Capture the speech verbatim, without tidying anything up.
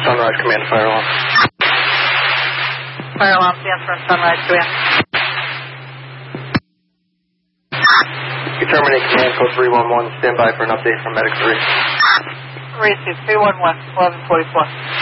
Sunrise Command, fire alarm. Fire alarm, stand for Sunrise Command. You terminate command code three one one. Stand by for an update from Medic three. Receive three one one, eleven forty-four.